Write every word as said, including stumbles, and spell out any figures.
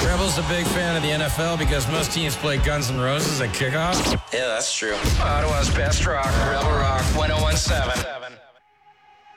Rebel's a big fan of the N F L because most teams play Guns N' Roses at kickoff. Yeah, that's true. Ottawa's best rock, Rebel Rock ten seventeen.